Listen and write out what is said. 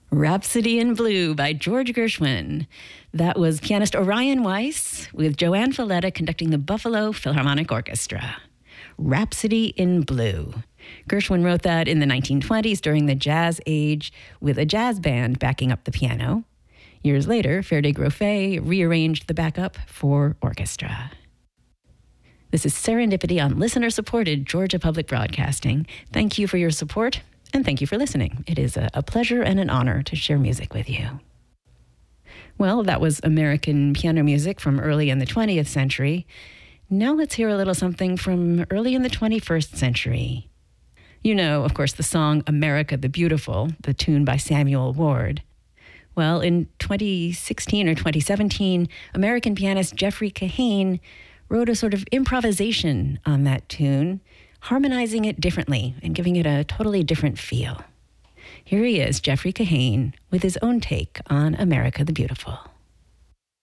Rhapsody in Blue by George Gershwin. That was pianist Orion Weiss with Joanne Falletta conducting the Buffalo Philharmonic Orchestra. Rhapsody in Blue. Gershwin wrote that in the 1920s during the Jazz Age with a jazz band backing up the piano. Years later, Ferde Groffet rearranged the backup for orchestra. This is Serendipity on listener-supported Georgia Public Broadcasting. Thank you for your support, and thank you for listening. It is a pleasure and an honor to share music with you. Well, that was American piano music from early in the 20th century. Now let's hear a little something from early in the 21st century. You know, of course, the song America the Beautiful, the tune by Samuel Ward. Well, in 2016 or 2017, American pianist Jeffrey Kahane wrote a sort of improvisation on that tune, harmonizing it differently and giving it a totally different feel. Here he is, Jeffrey Kahane, with his own take on America the Beautiful.